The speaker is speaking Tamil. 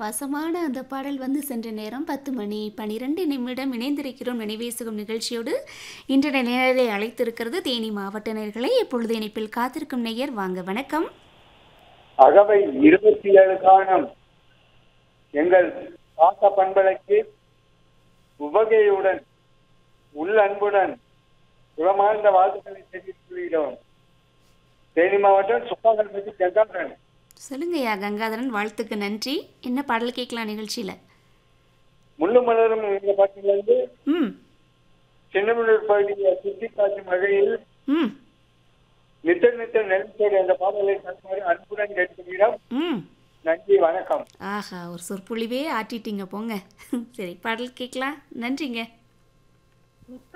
பாசமான அந்த பாடல் வந்து சென்ற நேரம் 10 மணி 12 நிமிடம். இணைந்திருக்கிறோம் நினைவேசுகும் நிகழ்ச்சியோடு. இன்றைய நேரலை அழைத்திருக்கிறது தேனி மாவட்ட நேயர்களை. இப்பொழுது இணைப்பில் காத்திருக்கும் நேயர் வாங்க, வணக்கம். அகவை 27 காலம் எங்கள் பாச பண்பலைக்கு உவகையுடன் உள் அன்புடன் உளமார்ந்த வாழ்த்துக்களை தெரிவித்துள்ளோம். தேனி மாவட்டம் சுப்பாங்கல் பற்றி கங்காதரன். சொல்லுங்கய்யா கங்காதரன், வாழ்த்துக்கு நன்றி. என்ன பாடல் கேட்கலாம் நிகழ்ச்சியில? முள்ளு மலரும் இந்த பாட்டிலிருந்து ம் சின்னமலூர் பகுதியை சுற்றி காட்டும் வகையில் ம் நித்த நித்த நெல்சோடு அந்த பாடலை தருமாறு அன்புடன் கேட்கிறோம். ம் நன்றி, வணக்கம். ஆஹா, ஒரு சொற்பொழிவே ஆட்டிட்டீங்க போங்க. சரி, பாடல் கேட்கலாம். நன்றிங்க.